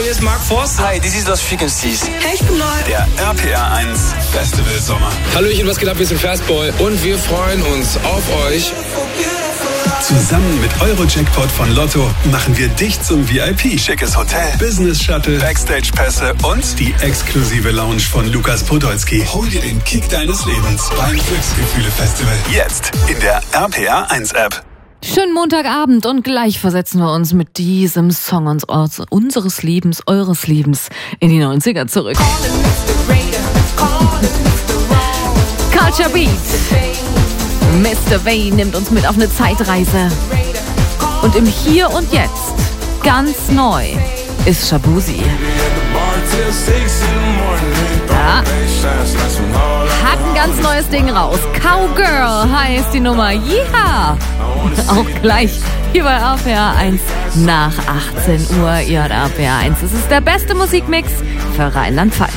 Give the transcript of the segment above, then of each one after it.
hier ist Mark Forster. Hi, this is Lost Frequencies. Hey, ich bin neu. Der RPR 1 Festival Sommer. Hallöchen, was geht ab? Wir sind Fastboy und wir freuen uns auf euch. Zusammen mit Eurojackpot von Lotto machen wir dich zum VIP. Schickes Hotel, Business Shuttle, Backstage-Pässe und die exklusive Lounge von Lukas Podolski. Hol dir den Kick deines Lebens beim Glücksgefühle-Festival. Jetzt in der RPR 1 App. Schönen Montagabend und gleich versetzen wir uns mit diesem Song unseres Liebens, eures Liebens in die 90er zurück. Culture Beat. Mr. Vane nimmt uns mit auf eine Zeitreise. Und im Hier und Jetzt, ganz neu, ist Shaboozey. Ja. Hat ein ganz neues Ding raus. Cowgirl heißt die Nummer. Yeehaw! Auch gleich hier bei RPR 1 nach 18 Uhr. Ihr hört RPR 1. Es ist der beste Musikmix für Rheinland-Pfalz.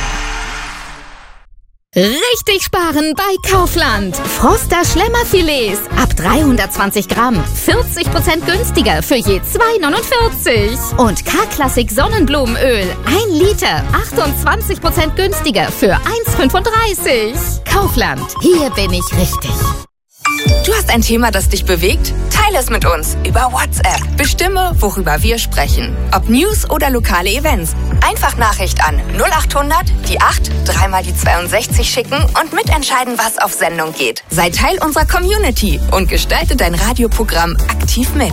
Richtig sparen bei Kaufland. Froster Schlemmerfilets ab 320 Gramm. 40% günstiger für je 2,49. Und K-Klassik Sonnenblumenöl. 1 Liter. 28% günstiger für 1,35. Kaufland. Hier bin ich richtig. Du hast ein Thema, das dich bewegt? Teile es mit uns über WhatsApp. Bestimme, worüber wir sprechen. Ob News oder lokale Events. Einfach Nachricht an 0800 die 8 3 mal die 62 schicken und mitentscheiden, was auf Sendung geht. Sei Teil unserer Community und gestalte dein Radioprogramm aktiv mit.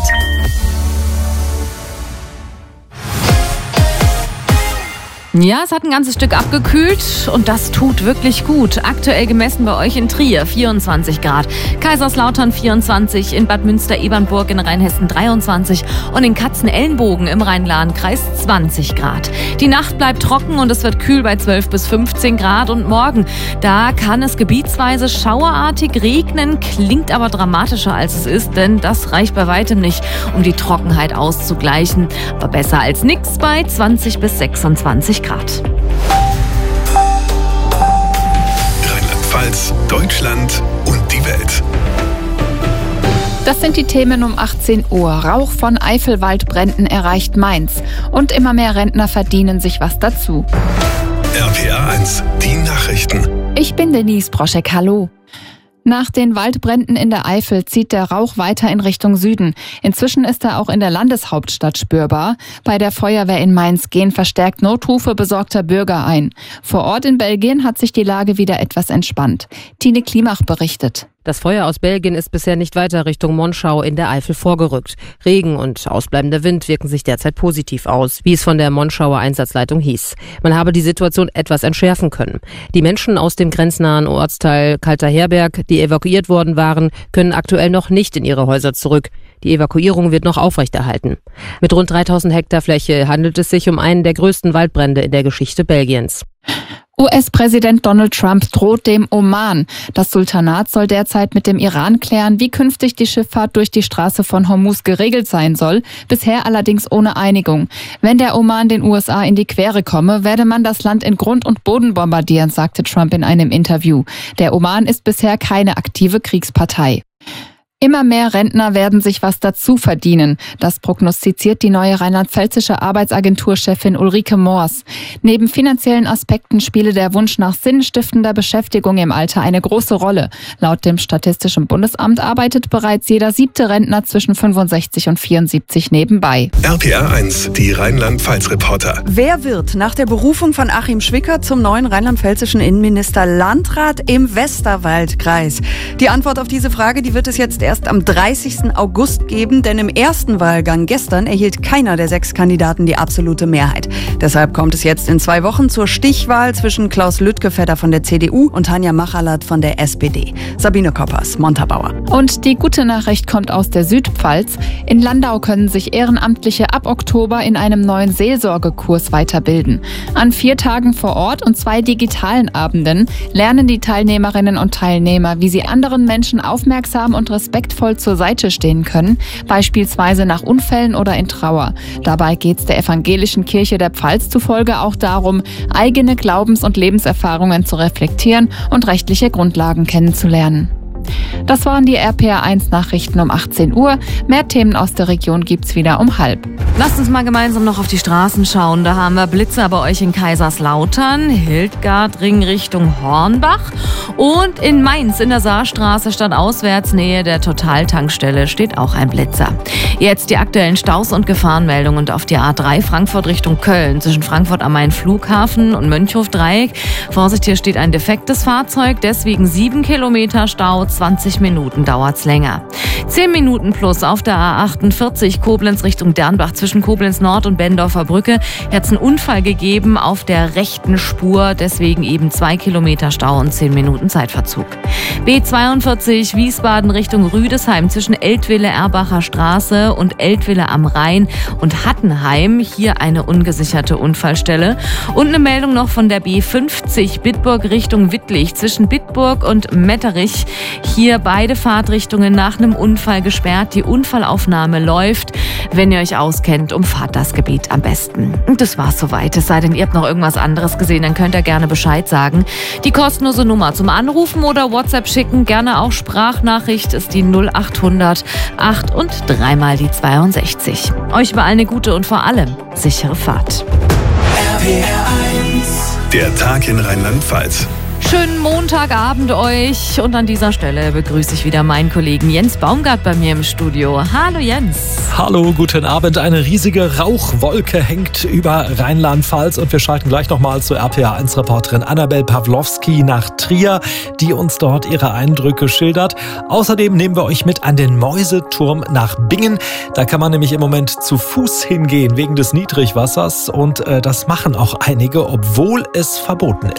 Ja, es hat ein ganzes Stück abgekühlt und das tut wirklich gut. Aktuell gemessen bei euch in Trier 24 Grad, Kaiserslautern 24, in Bad Münster-Ebernburg in Rheinhessen 23 und in Katzenelnbogen im Rhein-Lahn-Kreis 20 Grad. Die Nacht bleibt trocken und es wird kühl bei 12 bis 15 Grad und morgen, da kann es gebietsweise schauerartig regnen, klingt aber dramatischer als es ist, denn das reicht bei weitem nicht, um die Trockenheit auszugleichen. Aber besser als nix bei 20 bis 26 Grad. Rheinland-Pfalz, Deutschland und die Welt. Das sind die Themen um 18 Uhr. Rauch von Eifelwaldbränden erreicht Mainz. Und immer mehr Rentner verdienen sich was dazu. RPR 1, die Nachrichten. Ich bin Denise Broschek, hallo. Nach den Waldbränden in der Eifel zieht der Rauch weiter in Richtung Süden. Inzwischen ist er auch in der Landeshauptstadt spürbar. Bei der Feuerwehr in Mainz gehen verstärkt Notrufe besorgter Bürger ein. Vor Ort in Belgien hat sich die Lage wieder etwas entspannt. Tine Klimach berichtet. Das Feuer aus Belgien ist bisher nicht weiter Richtung Monschau in der Eifel vorgerückt. Regen und ausbleibender Wind wirken sich derzeit positiv aus, wie es von der Monschauer Einsatzleitung hieß. Man habe die Situation etwas entschärfen können. Die Menschen aus dem grenznahen Ortsteil Kalter Herberg, die evakuiert worden waren, können aktuell noch nicht in ihre Häuser zurück. Die Evakuierung wird noch aufrechterhalten. Mit rund 3000 Hektar Fläche handelt es sich um einen der größten Waldbrände in der Geschichte Belgiens. US-Präsident Donald Trump droht dem Oman. Das Sultanat soll derzeit mit dem Iran klären, wie künftig die Schifffahrt durch die Straße von Hormuz geregelt sein soll, bisher allerdings ohne Einigung. Wenn der Oman den USA in die Quere komme, werde man das Land in Grund und Boden bombardieren, sagte Trump in einem Interview. Der Oman ist bisher keine aktive Kriegspartei. Immer mehr Rentner werden sich was dazu verdienen. Das prognostiziert die neue rheinland-pfälzische Arbeitsagenturchefin Ulrike Moors. Neben finanziellen Aspekten spiele der Wunsch nach sinnstiftender Beschäftigung im Alter eine große Rolle. Laut dem Statistischen Bundesamt arbeitet bereits jeder 7. Rentner zwischen 65 und 74 nebenbei. RPR 1, die Rheinland-Pfalz-Reporter. Wer wird nach der Berufung von Achim Schwickert zum neuen rheinland-pfälzischen Innenminister Landrat im Westerwaldkreis? Die Antwort auf diese Frage, die wird es jetzt erst am 30. August geben, denn im ersten Wahlgang gestern erhielt keiner der 6 Kandidaten die absolute Mehrheit. Deshalb kommt es jetzt in 2 Wochen zur Stichwahl zwischen Klaus Lüttgefedder von der CDU und Tanja Machalat von der SPD. Sabine Koppers, Montabaur. Und die gute Nachricht kommt aus der Südpfalz. In Landau können sich Ehrenamtliche ab Oktober in einem neuen Seelsorgekurs weiterbilden. An 4 Tagen vor Ort und 2 digitalen Abenden lernen die Teilnehmerinnen und Teilnehmer, wie sie anderen Menschen aufmerksam und respektvoll zur Seite stehen können, beispielsweise nach Unfällen oder in Trauer. Dabei geht es der Evangelischen Kirche der Pfalz zufolge auch darum, eigene Glaubens- und Lebenserfahrungen zu reflektieren und rechtliche Grundlagen kennenzulernen. Das waren die RPR1-Nachrichten um 18 Uhr. Mehr Themen aus der Region gibt's wieder um 12:30. Lasst uns mal gemeinsam noch auf die Straßen schauen. Da haben wir Blitzer bei euch in Kaiserslautern, Hildgardring Richtung Hornbach und in Mainz in der Saarstraße stadtauswärts Nähe der Total-Tankstelle steht auch ein Blitzer. Jetzt die aktuellen Staus und Gefahrenmeldungen und auf die A3 Frankfurt Richtung Köln zwischen Frankfurt am Main Flughafen und Mönchhof-Dreieck. Vorsicht, hier steht ein defektes Fahrzeug, deswegen 7 Kilometer Stau, 20 Minuten dauert's länger. 10 Minuten plus auf der A48 Koblenz Richtung Dernbach zwischen Koblenz Nord und Bendorfer Brücke. Hier hat's einen Unfall gegeben auf der rechten Spur, deswegen eben 2 Kilometer Stau und 10 Minuten Zeitverzug. B42 Wiesbaden Richtung Rüdesheim zwischen Eltville-Erbacher Straße und Eltville am Rhein und Hattenheim. Hier eine ungesicherte Unfallstelle. Und eine Meldung noch von der B50 Bitburg Richtung Wittlich zwischen Bitburg und Metterich. Hier beide Fahrtrichtungen nach einem Unfall gesperrt. Die Unfallaufnahme läuft. Wenn ihr euch auskennt, umfahrt das Gebiet am besten. Und das war's soweit. Es sei denn, ihr habt noch irgendwas anderes gesehen, dann könnt ihr gerne Bescheid sagen. Die kostenlose Nummer zum Anrufen oder WhatsApp schicken, gerne auch Sprachnachricht, ist die 0800 8 und 3 mal die 62. Euch überall eine gute und vor allem sichere Fahrt. RPR1. Der Tag in Rheinland-Pfalz. Schönen Montagabend euch und an dieser Stelle begrüße ich wieder meinen Kollegen Jens Baumgart bei mir im Studio. Hallo Jens. Hallo, guten Abend. Eine riesige Rauchwolke hängt über Rheinland-Pfalz und wir schalten gleich nochmal zur RPA1-Reporterin Annabel Pawlowski nach Trier, die uns dort ihre Eindrücke schildert. Außerdem nehmen wir euch mit an den Mäuseturm nach Bingen. Da kann man nämlich im Moment zu Fuß hingehen wegen des Niedrigwassers und das machen auch einige, obwohl es verboten ist.